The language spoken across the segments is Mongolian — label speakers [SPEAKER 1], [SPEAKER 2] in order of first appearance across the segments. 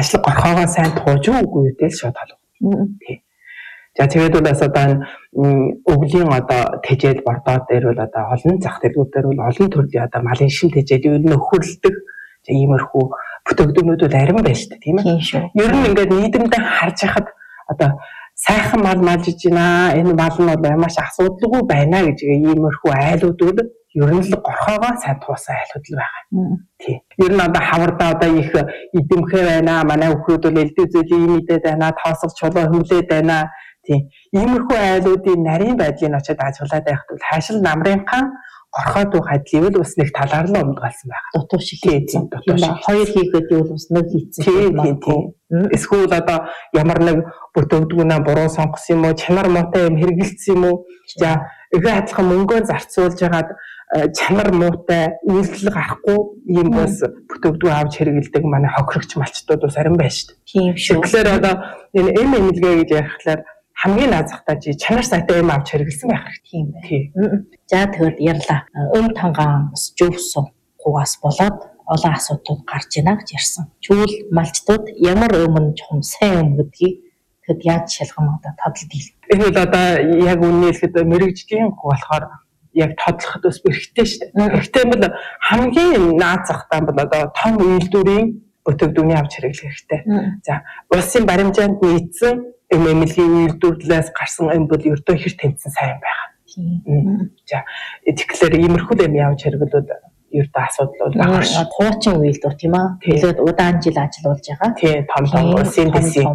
[SPEAKER 1] ажил горхоогоо сайн тууж үгүй үтэл шууд холбоо. Тий. За тэгээд бол одоо өвлийн одоо тэжээл бордоо дээр бол одоо олон зах дэлгүүрээр бол олон төрлийн одоо малын шин тэжээл юу нөхөрлөдөг иймэрхүү бүтээгдэхүүнүүд бол арим байна шүү дээ, тийм ээ. Ер нь ингээд нийгэмдээ харж хахад одоо сайхан мал малжиж байна. Энэ мал нь бол маш асуудалгүй байна гэж иймэрхүү айлууд бол ер нь л горхоогоо сайн туусан айлууд л байгаа. Тий. Ер нь одоо хавардаа одоо их идэмхэ байна. Манай хүүхдүүд бол элдв зүйлийн мэдээд байна. Тоосох чулуу хүмлээд байна. Тий. Иймэрхүү айлуудын нарийн байдлыг очиод ажиглаад байхад бол хаашил намрынхаа горхоо дуу хадлыг бас нэг талаар л өмдгалсан байна.
[SPEAKER 2] Дутуу шиг хийсэн. Хоёр хийхэд бол бас нэг хийсэн.
[SPEAKER 1] Тийм. Эсвэл одоо ямар нэг бүтээгдэхүүнээ буруу сонгосон юм уу, чанар муутай юм хэрэгэлсэн юм уу? За, эгэ адилхан мөнгөө зарцуулж хагаад чанар муутай үйлдэл гарахгүй юм бас бүтээгдэхүүн авч хэрэгэлдэг манай хохирогч малчдууд бас арин байна шүү дээ.
[SPEAKER 2] Тийм шүү.
[SPEAKER 1] Тэгэхээр одоо энэ эмэлгээ гэж ярихлаар хамгийн наазахтаа чи чанар сайтай юм авч хэрэгэлсэн байх хэрэгтэй юм байна.
[SPEAKER 2] За тэгэд ярьлаа. Тангаан бас жөвсөн хугаас болоод олон асуудлууд гарч ийна гэж ярьсан. Чүүл малчдууд ямар чухам сайн гэдгийг тэгэд яаж шалгах одоо тодлол дийл.
[SPEAKER 1] Энэ бол одоо яг үнэ хэлэхэд мэрэгжлийн болохоор яг тодлоход бас хэрэгтэй шүү дээ. Гэхдээ бол хамгийн наазахтаа бол одоо том үйлдвэрийн бүтээгдэхүүний авч хэрэглэх хэрэгтэй. За, улсын баримжаанд нийцсэн эмэлгийн үйлдвэрлэлээс гарсан юм бол ердөө хэр тэнцсэн сайн байгаа. За, тэгэхээр иймэрхүү юм явж хэрэглэвэл ердөө асуудал байгаа ш.
[SPEAKER 2] Хуучин үйлдвэр тийм аа. Тэгээд удаан жил ажиллаж байгаа.
[SPEAKER 1] Тийм, том улсын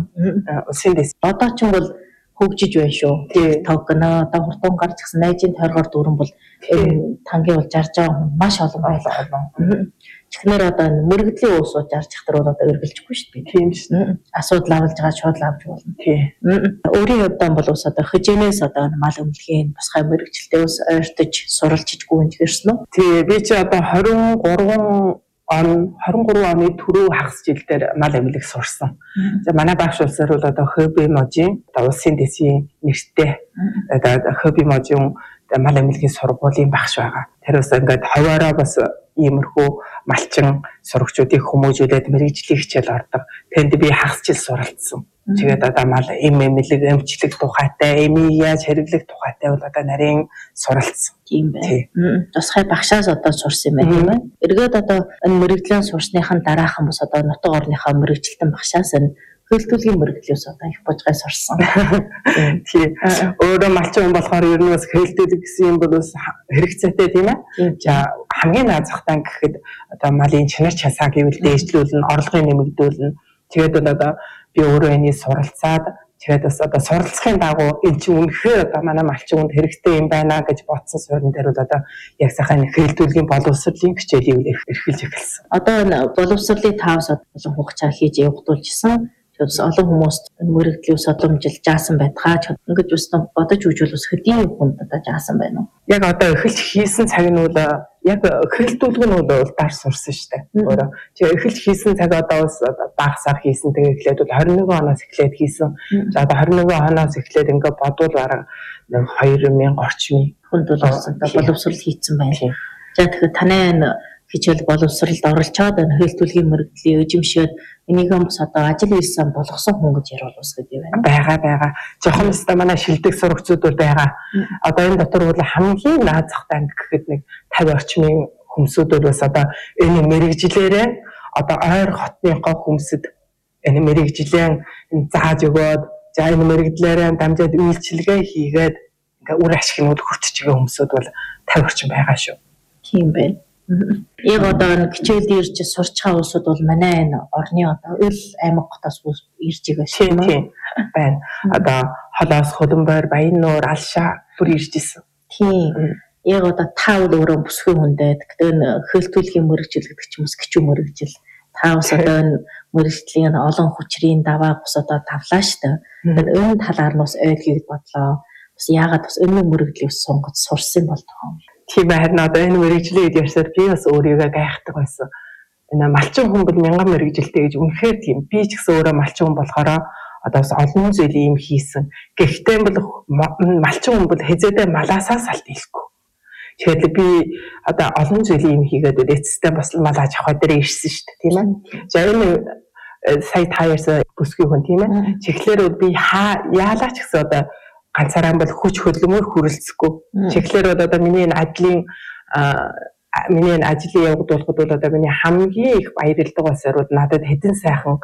[SPEAKER 1] дэс.
[SPEAKER 2] Одоо ч бол хөгжиж байна шүү. Токен одоо хурдан гарч гисэн найзын тойргоор дүүрэн бол тангийн бол жарж байгаа хүн маш олон байлаа. Тэгэхээр одоо мэрэгдлийн уусууд жарж ихтэр бол одоо эргэлжихгүй шүү дээ.
[SPEAKER 1] Тийм шүү.
[SPEAKER 2] Асуудал авалж байгаа шууд авч болно.
[SPEAKER 1] Тийм.
[SPEAKER 2] Өөрийн хувьд бол ус одоо хижээнээс одоо мал өмлөгийн босгай мэрэгчлээ ус ойртож суралцж гүнжгэрсэн үү?
[SPEAKER 1] Тий, би чи одоо 23 оны түрүү хагас жилдээр мал эмнэлэг сурсан. За манай багш улсаар бол одоо хобби можийн одоо улсын дэсийн нэртэй одоо хобби можийн мал эмнэлгийн сургуулийн багш байгаа. Тэр бас ингээд ховоороо бас иймэрхүү малчин сурагчдыг хүмүүжүүлээд мэрэгжлийн хичээл ордог. Тэнд би хагас жил суралцсан. Тэгээд одоо мал эмнэлэг эмчлэг тухайтай, эмийг яаж хэрэглэх тухайтай бол одоо нарийн суралцсан.
[SPEAKER 2] Тийм байна. Тусгай багшаас одоо сурсан юм байна тийм ээ. Эргээд одоо энэ мэрэгжлийн сурсныхан дараахан бас одоо нутаг орныхаа мэрэгчлэн багшаас энэ хөлтүүлгийн мэрэгдлээс одоо их бужгай сурсан.
[SPEAKER 1] Тийм. Өөрөө малчин хүн болохоор ер нь бас хөлтүүлэг гэсэн юм бол бас хэрэгцээтэй тийм ээ. За хамгийн наазахтаа гэхэд одоо малын чанар часаа гэвэл дээшлүүлнэ, орлогын нэмэгдүүлнэ. Тэгээд бол одоо би өөрөө энийг суралцаад тэгээд бас одоо суралцахын дагуу энэ чинь үнэхээр одоо манай малчин хүнд хэрэгтэй юм байна гэж бодсон суурин дээр бол одоо яг сайхан хөлтүүлгийн боловсролын хичээлийг эрхэлж эхэлсэн.
[SPEAKER 2] Одоо энэ боловсролын 5 сар болон хугацаа хийж явагдуулжсэн. Тэгээс олон хүмүүст мөрөгдлийн судамжил заасан байдгаа ингэж бас бодож үжүүл бас хөдийн хүнд одоо заасан байна уу?
[SPEAKER 1] Яг одоо эхэлж хийсэн цаг нь бол яг эхэлтүүлэг нь бол улдаар сурсан шүү дээ. Өөрөө. Тэгээ эхэлж хийсэн цаг одоо бас бага сар хийсэн. Тэгээ эхлээд бол 21 оноос эхлээд хийсэн. За одоо 21 оноос эхлээд ингээд бодвол бараг 2000 орчмын
[SPEAKER 2] хүнд бол боловсрол хийцэн байна. За тэгэхээр танай хичээл боловсролд оролцоод энэ хөлтүүлгийн мэрэгдлийн эзэмшээд энийг бас одоо ажил хийсэн болгосон хүн гэж ярил ус гэдэг юм
[SPEAKER 1] байна. Байгаа. Жохон өстө манай шилдэг сурагчид бол байгаа. Одоо энэ дотор бол хамгийн наазахтай анги гэхэд нэг 50 орчмын хүмүүсүүд бол бас одоо энэ мэрэгжлээрээ одоо ойр хотныхоо хүмүүсд энэ мэрэгжлэн зааж өгөөд за энэ мэрэгдлээрээ дамжаад үйлчилгээ хийгээд ингээ үр ашигнууд хүртэж байгаа хүмүүсүүд бол 50 орчим байгаа шүү.
[SPEAKER 2] Тийм байна. Яг одоо хичээлд ирж сурч байгаа улсууд бол манай энэ орны одоо ил аймаг хотоос ирж байгаа шүү
[SPEAKER 1] дээ. Тийм байна. Одоо холоос, Хөлбөмбөр, Баяннуур, Алшаа бүр ирж исэн.
[SPEAKER 2] Тийм. Яг одоо та бол өөрөө бүсгүй хүндэд гэдэг нь хөлтүүлгийн мэрэгжил гэдэг ч юм уу гिचүү мэрэгжил. Та бас одоо энэ мэрэгжлийн олон хүчрийн даваа бус одоо тавлаа шүү дээ. Энэ талаар нь бас ойлгохыг бодлоо. Бас яагаад бас энэ мэрэгжлийг сонгож сурсан бол тохоо.
[SPEAKER 1] Тийм харин одоо энэ мэрэгжлийг ярьсаар би бас өөрийгөө гайхдаг байсан. Энэ малчин хүн бол мянган мэрэгжилтэй гэж үнэхээр тийм. Би ч гэсэн өөрөө малчин хүн болохоор одоо бас олон зүйлийн юм хийсэн. Гэхдээ бол малчин хүн бол хэзээдээ малаасаа салт хийхгүй. Тэгэхээр би одоо олон зүйлийн юм хийгээд эцэстээ бас мал аж ахуй дээр ирсэн шүү дээ, тийм ээ. За сая таарсан бүсгүй хүн тийм ээ. Чихлэр би яалаач гэсэн одоо ганцаараа бол хүч хөдөлмөр хүрэлцэхгүй. Чихлэр одоо миний ажлын явагдуулахад бол одоо миний хамгийн их баярлдаг улсууд надад хэдэн сайхан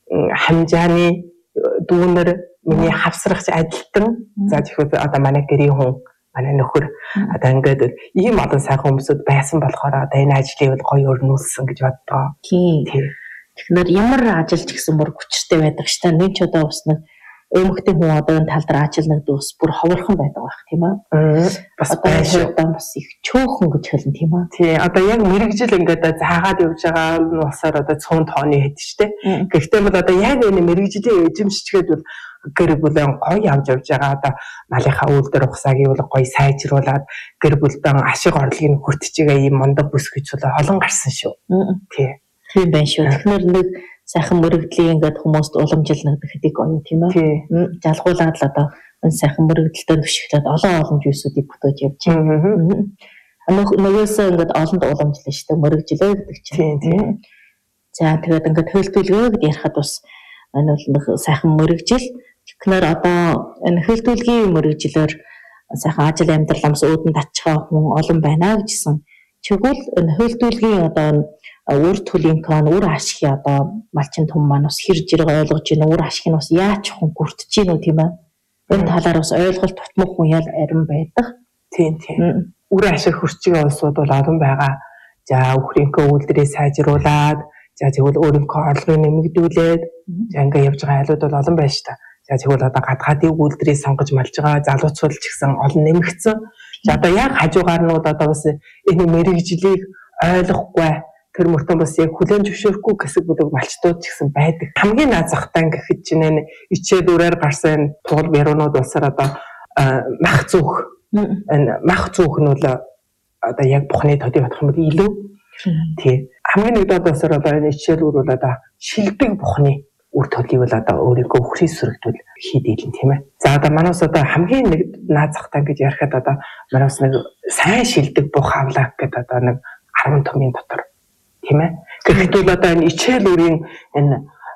[SPEAKER 1] хамжааны дүүнер миний хавсрагч ажилтан за тэгэхээр одоо манай гэрийн хүн манай нөхөр одоо ингээд ийм олон сайхан хүмүүсүүд байсан болохоор одоо энэ ажлыг гоё өрнүүлсэн гэж боддоо.
[SPEAKER 2] Тийм. Тэгэхээр ямар ажиллаж гисэн бүр хүчтэй байдаг ш та нэг ч одоо бас нэг эмэгтэй хүн одоо энэ тал дээр ажилладаг бас бүр ховорхон байдаг байх тийм ээ. Бас одоо бас их чөөхөн гэж хэлнэ тийм ээ.
[SPEAKER 1] Тий одоо яг мэрэгжил ингээд заагаад явж байгаа нь усаар одоо цөөн тооны хэд ч тийм. Гэхдээ бол одоо яг энэ мэрэгжлийн эзэмшчгээд бол гэр бүлэн гоё явж байгаа одоо малынхаа үйлдвэр ухсааг бол гоё сайжруулад гэр бүлдэн ашиг орлогыг хүртчихээ ийм мундаг бүсгүйч бол олон гарсан шүү. Тий.
[SPEAKER 2] Тийм байна шүү. Тэгэхээр нэг сайхан мөрөгдлийн ингээд хүмүүст уламжилна гэдэг гоё тийм ээ. Жалгуулаад л одоо энэ сайхан мөрөгдөлтөд өшөглөөд олон зүйлсүүдийг бүтээж явж байна. Нөгөөсөө ингээд олонд уламжлаа шүү дээ мөрөгжлөө гэдэг чинь. Тийм. За тэгээд ингээд хөлтүүлгөө гэдээ ярихад бас энэ бол сайхан мөрөгжил. Тэгэхээр одоо энэ хөлтүүлгийн мөрөгжлөөр сайхан ажил амьдрал амс өөдөнд татчихаа хүн олон байна гэжсэн. Тэгвэл энэ хөлтүүлгийн одоо үр төлөлийн кон үр ашиг одоо малчин том маань бас хэрж ирэг ойлгож байна үр ашиг нь бас яаж хүн хүртэж гин үү тийм ээ энэ талаар бас ойлголт тутмах хүн ял арин байдаг
[SPEAKER 1] тийм үр ашиг хүрчгийн улсууд бол олон байгаа за өхрийнхөө үйлдвэрээ сайжруулад за тэгвэл өөрийнхөө орлогыг нэмэгдүүлээд за ингээ явж байгаа айлууд бол олон байна шүү дээ за тэгвэл одоо гадгаадын үйлдвэрийг сонгож малж байгаа залуучууд ч гэсэн олон нэмэгдсэн за одоо яг хажуугаар нь одоо бас энэ мэрэгжлийг ойлгохгүй тэр мөртөө бас яг хүлэн зөвшөөрөхгүй хэсэг бүдэг малчдууд ч гэсэн байдаг. Хамгийн наазахтай гэхэд чинь энэ ичээд үрээр гарсан туул бярунууд улсаар одоо мах зүүх энэ мах зүүх нь бол одоо яг бухны төдий бодох юм бол илүү тий хамгийн нэгдүгээр улсаар одоо энэ ичээд үр бол одоо шилдэг бухны үр төлөгийг бол одоо өөрийнхөө өхрийн сүрэгдүүл хийдэлэн тийм ээ. За одоо манайс одоо хамгийн нэг наазахтай гэж ярихад одоо манайс нэг сайн шилдэг бух авлаа гэдэг одоо нэг 10 томын дотор тийм ээ. Гэхдээ бол одоо энэ ичээл үрийн энэ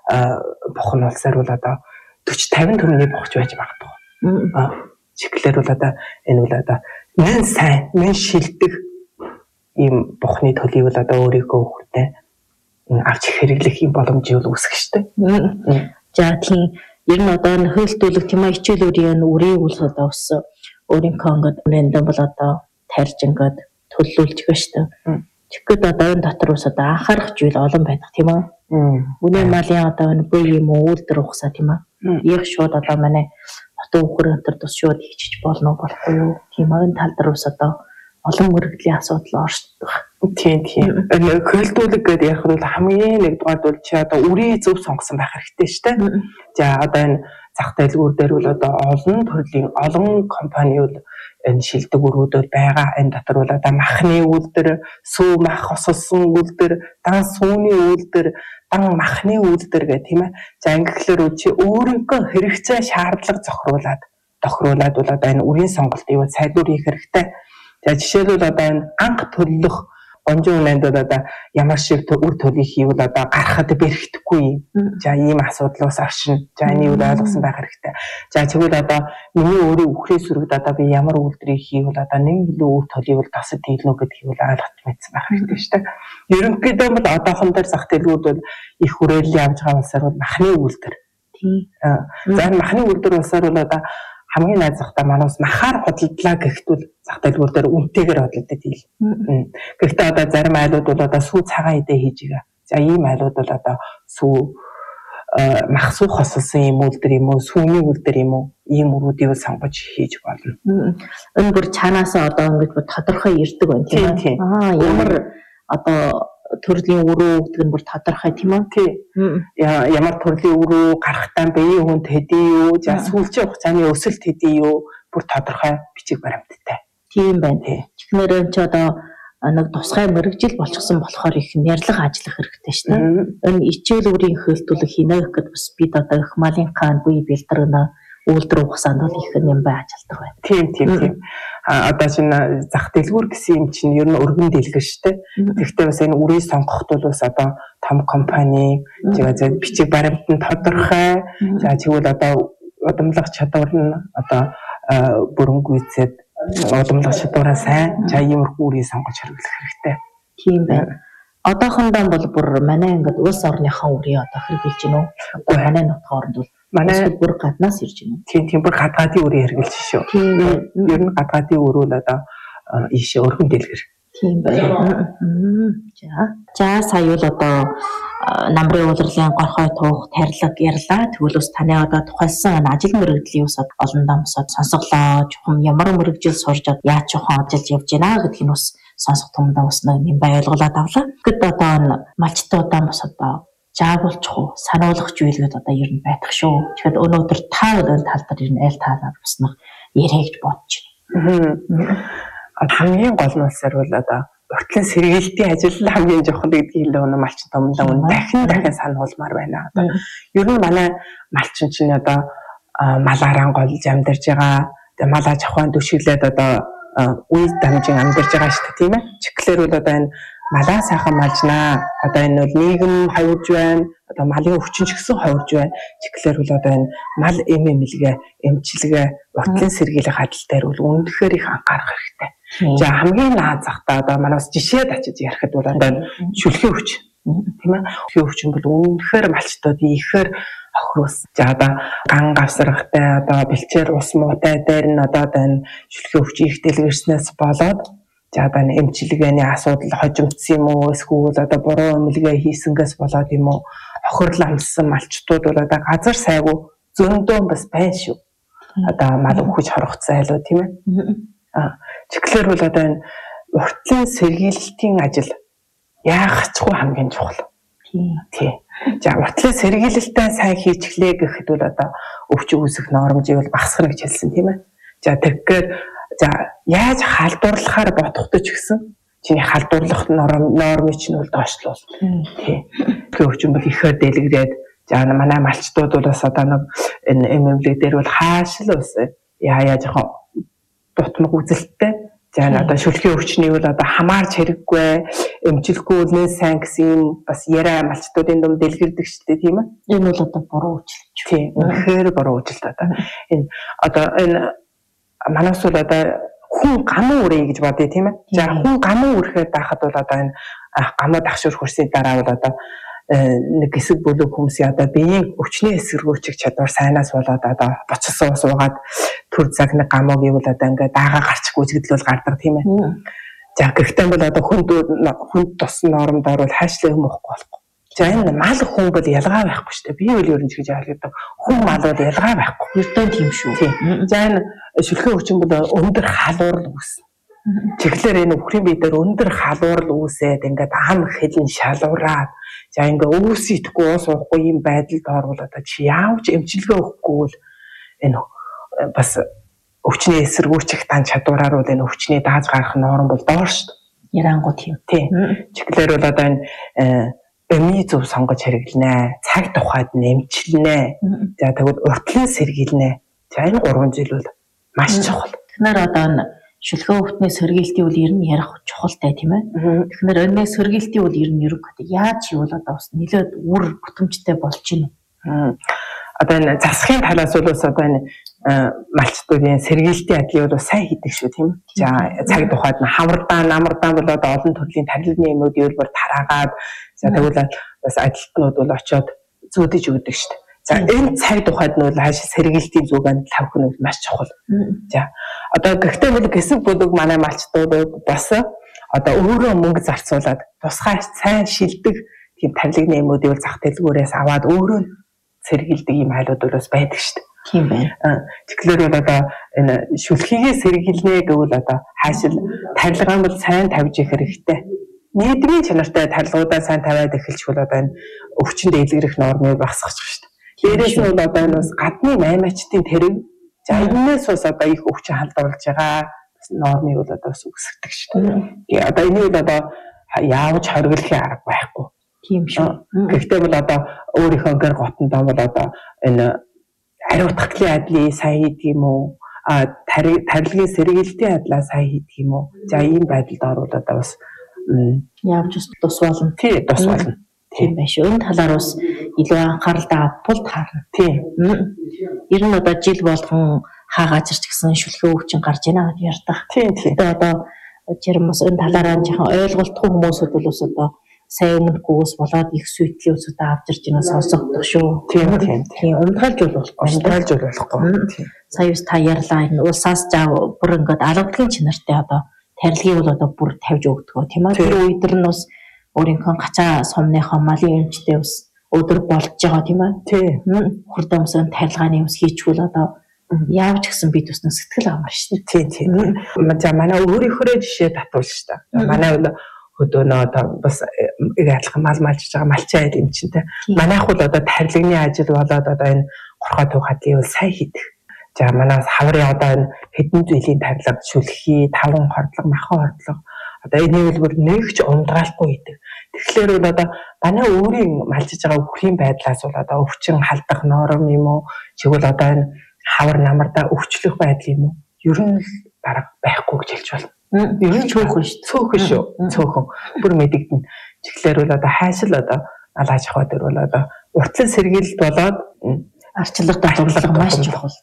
[SPEAKER 1] бухан улсаар бол одоо 40-50 төгрөгийн бохч байж магадгүй. Чихлэр бол одоо энэ бол одоо мэн сайн, мэн шилдэг ийм бухны төлөгийг бол одоо өөрийнхөө хөртөө авч хэрэглэх юм боломжийг үүсгэх штеп.
[SPEAKER 2] За тийм ер нь одоо энэ хөлтүүлэг тийм ээ ичээл үрийн үрийн үл одоо бас өөрийнхөө ингээд үнэндээ бол одоо тарж ингээд төлөвлөж байгаа штеп. Тэгэхэд одоо энэ дотор ус одоо анхаарах зүйл олон байдаг тийм ээ. Үнэ малын одоо энэ бөө юм уу үйлдвэр ухсаа тийм ээ. Яг шууд одоо манай хотын өхөр өнтер тус шууд хийчих болно болохгүй юу? Тийм энэ тал дээр ус одоо олон мөрөгдлийн асуудал оршдог.
[SPEAKER 1] Тийм. Энэ хөлтүүлэг гэдэг яг нь хамгийн нэгдүгээр бол чи одоо үрийн зөв сонгосон байх хэрэгтэй шүү дээ. За одоо энэ зах дэлгүүр дээр бол одоо олон төрлийн олон компани бол энэ шилдэг өргөдөл байгаа. Энэ дотор бол одоо махны үйлдвэр, сүү мах хосолсон үйлдвэр, дан сүүний үйлдвэр, дан махны үйлдвэр гэх тийм ээ. За ингэхлээр чи өөрийнхөө хэрэгцээ шаардлага тохируулаад бол одоо энэ үрийн сонголтыг сайдуур хийх хэрэгтэй. За жишээлбэл одоо энэ анх төлөх гонжин үнэнд одоо ямар шиг үр төлөгийг хийвэл одоо гарахад бэрхэхгүй. За ийм асуудлаас авшин. За энийг ойлгосон байх хэрэгтэй. За тэгвэл одоо миний өөрийн үхрийн сүрэгд одоо би ямар үйлдвэрийг хийвэл одоо нэг илүү үр төлөгийг бол тасад хийлнө гэдгийг бол ойлгох мэдсэн байх хэрэгтэй шүү дээ. Ерөнхийдөө бол одоохон дээр зах дэлгүүд бол их хүрээлэл явж байгаа улсаар бол махны үйлдвэр. За махны үйлдвэр улсаар бол одоо хамгийн наазахтай манайс махаар хөдөлдлаа гэхтвэл зах дэлгүүр дээр үнэтэйгээр хөдөлдөд ийл. Гэхдээ одоо зарим айлууд бол одоо сүү цагаан идэ хийж байгаа. За ийм айлууд бол одоо сүү мах сүү хосолсон юм үйлдвэр юм уу, сүүний үйлдвэр юм уу, ийм өрүүдийг сонгож хийж болно.
[SPEAKER 2] Энэ бүр цаанаасаа одоо ингэж тодорхой ирдэг байна тийм ээ. Ямар одоо төрлийн өрөө гэдэг нь бүр тодорхой тийм үү?
[SPEAKER 1] Ямар төрлийн өрөө гарахтаа биеийн хүнд хэдий юу, за сүүлчийн хугацааны өсөлт хэдий юу, бүр тодорхой бичиг баримттай.
[SPEAKER 2] Тийм байна. Тэгэхээр энэ ч одоо нэг тусгай мэрэгжил болчихсон болохоор их нэрлэг ажиллах хэрэгтэй шүү дээ. Энэ ичээл үрийн хөлтүүлэг хийнэ гэхэд бас бид одоо их малын хаан буй бэлтрэнэ үйлдвэр ухсаанд бол их нэмбай ажилтдаг байна.
[SPEAKER 1] Тийм. Одоо зах дэлгүүр гэсэн юм чинь ер нь өргөн дэлгэр шүү дээ. Тэгэхдээ бас энэ үрийг сонгоход бол бас одоо том компани тэгээд бичиг баримтанд тодорхой за тэгвэл одоо удамлах чадвар нь одоо бүрэн гүйцэд удамлах чадвараа сайн за иймэрхүү үрийг сонгож хэрэглэх хэрэгтэй.
[SPEAKER 2] Тийм байна. Одоохондоо бол бүр манай ингээд улс орныхон үрийг одоо хэрэгжилж гинэ үү? Одоо манай нутгийн оронд бол манай бүр гаднаас ирж гинэ.
[SPEAKER 1] Тийм бүр гадаадын үрийг хэрэгжилж шүү. Тийм. Ер нь гадаадын үрүүл одоо ийшээ өргөн дэлгэр.
[SPEAKER 2] Тийм байна. За сая бол одоо намрын улирлын горхой туух тарилга ярьлаа. Тэгвэл ус таны одоо тухайлсан ажил мөрөгдлийн усад олон дамсад сонсголоо. Чухам ямар мөрөгжил сурж яаж чухам ажиллаж явж байна гэдгийг нь ус сонсох тундаа ус нэг бай ойлголоод авлаа. Гэт одоо малчтуудаа бас одоо жаагуулчих уу, сануулгах зүйлүүд одоо ер нь байх шүү. Тэгэхээр өнөөдөр та энэ тал дээр ер нь аль талаар буснах яриа гэж бодож
[SPEAKER 1] байна. Хамгийн гол нь бол одоо уртлын сэргийлтийн ажил хамгийн чухал гэдгийг л малчин томлоо дахин сануулмаар байна. Одоо ер нь манай малчин чинь одоо малаараа голж амьдарч байгаа. Тэгээ мал аж ахуйн төшөглөөд одоо үе дамжин амьдарч байгаа шүү дээ, тийм ээ. Чиглэлэр бол одоо энэ малаа сайхан малжнаа. Одоо энэ бол нийгэм хавьж байна. Одоо малын өвчин ч гэсэн хавьж байна. Чиглэлэр бол одоо энэ мал эмчилгээ, уртлын сэргийлэх адил дээр бол үнэхээр их анхаарах хэрэгтэй. За хамгийн наад захта одоо манаас жишээд очиж ярихад бол одоо шүлхийн өвч тийм ээ. Шүлхийн өвч нь бол үнэхээр малчтууд ихээр охирус. За одоо ган гавсрахтай одоо бэлчээр ус муутай дээр нь одоо энэ шүлхийн өвч их дэлгэрснээс болоод за одоо эмчилгээний асуудал хожимдсан юм уу эсвэл одоо буруу эмнэлгээ хийсэнгээс болоод юм уу охирлоо амссан малчтууд бол одоо газар сайгүй зөндөө бас байна шүү. Одоо мал өвхөж хорогцсон айлуу тийм ээ. Чиглэлэр бол одоо энэ уртлын сэргийлэлтийн ажил яахчгүй хамгийн чухал. Тийм. За уртлын сэргийлэлтээ сайн хийчихлээ гэхэд бол одоо өвч үүсэх нормжийг бол багасгах гэж хэлсэн тийм ээ. За тэгэхээр за яаж халдварлахаар бодохдоо ч гэсэн чиний халдварлах нормыг чинь бол доошлуул. Тийм. Тэгэхээр өвчин бол ихээр дэлгэрээд за манай малчтууд бол бас одоо нэг энэ эмнэлэг дээр бол хаашил ус яа жоохон дутмаг үзэлттэй. За одоо шүлхийн өвчний бол одоо хамаарч хэрэггүй, эмчилгүй үлнээ сайн гэсэн бас яриа малчтуудын дунд дэлгэрдэг шүү дээ, тийм ээ.
[SPEAKER 2] Энэ бол одоо буруу үжилт.
[SPEAKER 1] Тийм, үнэхээр буруу үжилт одоо. Энэ манайс бол одоо хүн гамуу үрэй гэж бодъё, тийм ээ. За хүн гамуу үрэхээр байхад бол одоо энэ гамуу дагшур хөрсний дараа бол одоо нэг хэсэг бүлэг хүмүүсийн одоо биеийн өвчний эсэргүүцэх чадвар сайнаас болоод одоо боцсон ус уугаад төр цаг нэг гамуу гэвэл одоо ингээд даага гарч гүйцэтгэл гардаг тийм ээ. За гэхдээ бол одоо хүнд тусны нормдоор бол хайшлаа юм уухгүй болохгүй. За энэ мал хүн бол ялгаа байхгүй шүү дээ. Би үл ерөнч гэж ойлгодог. Хүн мал бол ялгаа байхгүй.
[SPEAKER 2] Ердөө тийм шүү.
[SPEAKER 1] За энэ шүлхэн өвчин бол өндөр халуурал үүснэ. Чиглэлэр энэ өвхрийн бие дээр өндөр халуурал үүсээд ингээд ам хэлэн шалуураад за ингээ өвс итгэхгүй уус уухгүй юм байдалд орвол одоо чи яавч эмчилгээ өгөхгүй бол энэ бас өвчний эсэргүүцэх дан чадвараар бол энэ өвчний дааж гарах норм бол доор шүү дээ.
[SPEAKER 2] Ярангуй тийм.
[SPEAKER 1] Чиглэлэр бол одоо энэ эмний зөв сонгож хэрэглэнэ. Цаг тухайд нь эмчилнэ. За тэгвэл уртлын сэргийлнэ. За энэ гурван зүйл бол маш чухал.
[SPEAKER 2] Тэгэхээр одоо шүлхэн өвтний сэргийлтийн үл ер нь ярих чухалтай тийм ээ. Тэгэхээр энэ сэргийлтийн үл ер нь яаж хийвэл одоо бас нэлээд үр бүтэмжтэй болж байна.
[SPEAKER 1] Одоо энэ засахын талаас бол одоо энэ малчтуудын сэргийлтийн ажлыг бол сайн хийдэг шүү тийм. За цаг тухайд нь хамардаан, намардаан бол одоо олон төрлийн тарилгын юмнуудыг бол тараагаад за тэгвэл бас ажилтнууд бол очиод зүүдэж өгдөг шүү дээ. За энэ цаг тухайд нь бол хааш сэргийлтийн зүгэн тавих нь маш чухал. За одоо гэхдээ бол хэсэг бүлэг манай малчтууд бас одоо өөрөө мөнгө зарцуулаад тусгай сайн шилдэг тийм тарилгын юмнуудыг зах дэлгүүрээс аваад өөрөө сэргийлдэг юм айлууд бол бас байдаг шүү дээ.
[SPEAKER 2] Тийм байна.
[SPEAKER 1] Тэгэхээр бол одоо энэ шүлхийгээ сэргийлнэ гэвэл одоо хаашил тарилгаа бол сайн тавьж их хэрэгтэй. Нийгмийн чанартай тарилгуудаа сайн тавиад эхэлчихвэл одоо энэ өвчин дэлгэрэх нормыг багасгачих шүү дээ. Дээрээс нь бол одоо энэ бас гадны маймачтын тэрэг за энэс бас одоо их өвчин халдварлаж байгаа нормыг бол одоо бас үсгдэг шүү дээ. Тэгээ одоо энийг бол одоо яавч хориглохын арга байхгүй.
[SPEAKER 2] Тийм шүү.
[SPEAKER 1] Гэхдээ бол одоо өөрийнхөө гэр готондоо бол одоо энэ хариуцлагын адлыг сайн хийдэг юм уу? Тарилгын сэргийлтийн адлаа сайн хийдэг юм уу? За ийм байдалд орвол одоо бас
[SPEAKER 2] явж тус болно.
[SPEAKER 1] Тий, тус болно.
[SPEAKER 2] Тийм байна шүү. Энэ талаар бас илүү анхааралтай тул таарна.
[SPEAKER 1] Тийм.
[SPEAKER 2] Ер нь одоо жил болгон хаагазарч гэсэн шүлхээ өвчин гарч байна гэж ярьдаг.
[SPEAKER 1] Тийм.
[SPEAKER 2] Одоо жирэмс энэ талаараа жоохон ойлголтгүй хүмүүсүүд бол ус одоо сайн өмнөхгүйс болоод их сүйтгэлийн үсүүдээ авч ирж байгаа сонсогдох шүү. Тийм. Унтгалж болохгүй. Тийм. Сая та ярьлаа энэ улсаас жаа бүр ингээд алгадгийн чинартай одоо тарилгыг бол одоо бүр тавьж өгдөг тийм ээ. Тэр үед нь бас өөрийнхөө гацаа сумныхоо малын эмчтэй бас өдөр болж байгаа тийм ээ. Тийм. Хурдан тарилгааны ус хийчихвэл одоо яавч гэсэн бид тусна сэтгэл амар шүү.
[SPEAKER 1] Тийм. За манай өөрийнхөө жишээ татвал шүү дээ. Манай хөдөөнөө одоо бас яадлах мал малжиж байгаа малчин айл эмчтэй. Манайх бол одоо тарилгын ажил болоод одоо энэ горхоо тухайдлыг бол сайн хийдэг. За манаас хаврын одоо энэ хэдэн жилийн тарилга шүлхий, таван хордлого, махан хордлого одоо энийг бол бүр нэгч ундгаалахгүй хийдэг. Тэгэхээр бол одоо манай өөрийн малжиж байгаа өвхийн байдлаас бол одоо өвчин халдах норм юм уу? Чигвэл одоо энэ хавар намардаа өвчлөх байдал юм уу? Ер нь бараг байхгүй гэж хэлж байна. Ер нь цөөхөн шүү. Цөөхөн. Бүр мэдэгдэн. Чиглэлэр бол одоо хайшил одоо алааж хаа дээр бол одоо уртлан сэргийлэлт болоод
[SPEAKER 2] арчилгатай дурлага маш чухал.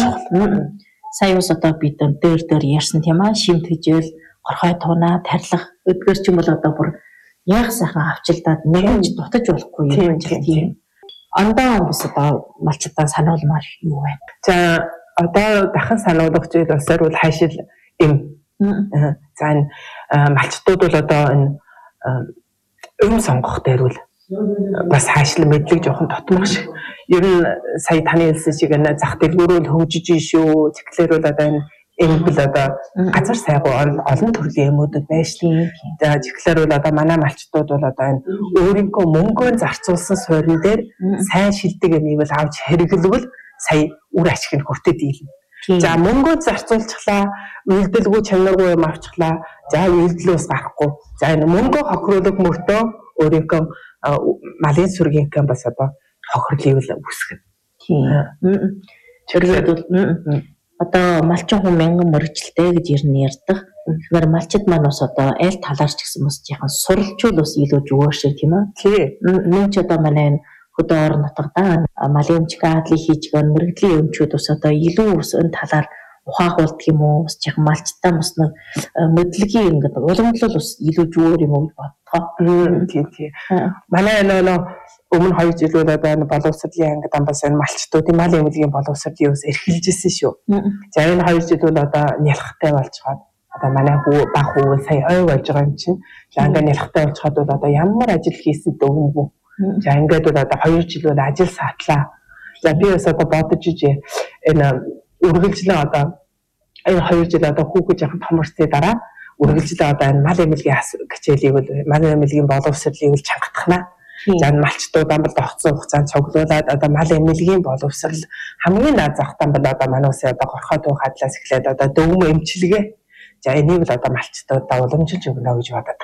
[SPEAKER 2] Сая ус одоо бид дээр ярьсан тийм аа шимтгэжэл горхой туунаа тарилах өдгөр ч юм бол одоо бүр яг сайхан авчилдаад нэгж дутаж болохгүй юм тийм. Андаа хүмүүс одоо малчтаа сануулмаар юу вэ?
[SPEAKER 1] За одоо дахин сануулгах зүйл болсоор бол хайшил эм. За энэ малчтууд бол одоо энэ сонгох дээр бол бас хайшил мэдлэг жоохон тотмох шиг. Ер нь сая таны хэлсэн шиг зах дэлгүүрөөр хөгжиж шүү. Цэглэр бол одоо энэ эмбэл одоо газар сайгүй олон төрлийн эмүүдүүд байна шүү. За цэглэр бол одоо манай малчтууд бол одоо энэ өөрийнхөө мөнгөөр зарцуулсан суурин дээр сайн шилдэг эмийг авч хэрэглэвэл сая үр ашиг нь хүртээд ийлнэ. За мөнгөө зарцуулчихлаа, үйлдэлгүй чанаргүй юм авчихлаа. За үйлдэлээс гарахгүй. За энэ мөнгөө хохируулах мөртөө өөрийнхөө малын сүргийн кам бас одоо хохирлыг үүсгэн.
[SPEAKER 2] Тийм. Чиглэлд бол одоо малчин хүн мянган мөрөгчлөлтэй гэж ер нь ярьдаг. Тэгэхээр малчид маань бас одоо аль талаарч гэсэн бас яхан суралцуул бас илүү зүгээр шиг тийм ээ. Тийм. Нэг ч одоо манай хөдөө орон нутгадаа малын өмчг аадлыг хийж байгаа мэрэгдлийн өмчүүд бас одоо илүү ус энэ талаар ухаагуулдаг юм уу? Бас яг малчтаа бас нэг мэдлэгийн ингээд уламжлал бас илүү зүгээр юм уу бодгоо.
[SPEAKER 1] Тийм. Манай нөө өмнө 2 жил бол одоо боловсролын ангид амбаас энэ малчтуудын мал эмнэлгийн боловсролын ус эрхэлжсэн шүү. За энэ 2 жил бол одоо нялхтай болж чад. Одоо манай хүү баг хүү сая ой болж байгаа юм чинь. За ингээд нялхтай болж чад бол одоо ямар ажил хийсэн дөвгөө. За ингээд бол одоо 2 жил бол ажил саатлаа. За би бас одоо бодож ижээ энэ үргэлжлэн одоо энэ 2 жил одоо хүүхэд яхан томорсны дараа үргэлжлэн одоо энэ мал эмнэлгийн хичээлийг бол мал эмнэлгийн боловсролыг чангатахна. За малчтууд амбал тогтсон хугацаанд цуглуулад одоо мал эмнэлгийн боловсрол хамгийн наад захтан бол одоо манай улсын одоо горхоо туу хадлаас эхлээд одоо дөвөм эмчилгээ. За энийг л одоо малчтуудаа уламжилж өгнө гэж бодоод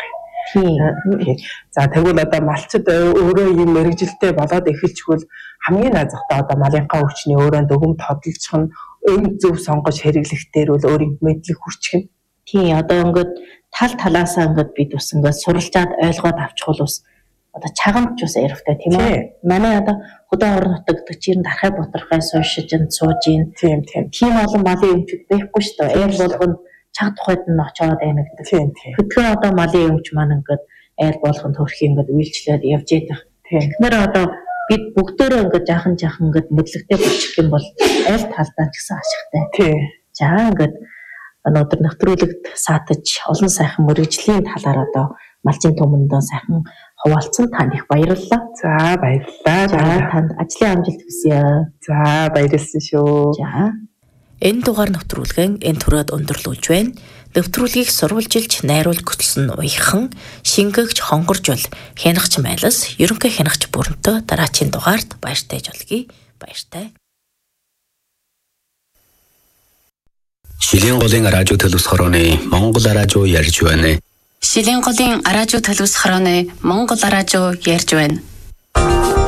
[SPEAKER 1] байна. За тэгвэл одоо малчид өөрөө ийм мэрэгжилтэй болоод эхэлчихвэл хамгийн наад захтаа одоо малынхаа өвчний өөрөө дөвөм тодолцох нь зөв сонгож хэрэглэх дээр бол өөрийн мэдлэг хүрчихнэ.
[SPEAKER 2] Тийм одоо ингээд тал талаасаа ингээд бид бас ингээд суралцаад ойлгоод авчихвал бас одоо чагамж бас ярихтай тийм ээ. Манай одоо хөдөө орон нутагт чинь дархай боторхой суушиж сууж ийн. Тийм. Тийм олон малын эмчүүд байхгүй шүү дээ. Айл болгонд чаг тухайд нь очоод байна гэдэг. Тийм. Хөдгөө одоо малын эмч маань ингээд айл болгонд хөрх ингээд үйлчлээд явж идэх. Тэгэхээр одоо бид бүгдөө ингээд жаахан ингээд мэдлэгтэй болчих юм бол аль талдаа ч гэсэн ашигтай. Тийм. За ингээд өнөөдөр нэвтрүүлэгт саатаж олон сайхан мэрэгжлийн талаар одоо малчин түмэндээ сайхан хуваалцсан танд их баярлалаа.
[SPEAKER 1] За баярлалаа.
[SPEAKER 2] За танд ажлын амжилт хүсье.
[SPEAKER 1] За баярлалаа шүү.
[SPEAKER 2] За энэ дугаар нэвтрүүлгэн энэ төрөд өндөрлүүлж байна. Нэвтрүүлгийг сурвалжилж найруулж хөтлсөн уяхан шингэгч хонгоржул хянагч майлас ерөнхий хянагч бүрэнтөө дараачийн дугаард баяртай жолгий. Баяртай.
[SPEAKER 3] Шилийн голын радио төлөвс хорооны Монгол радио ярьж байна.
[SPEAKER 4] Шилийн голын радио төлөвс хорооны Монгол радио ярьж байна.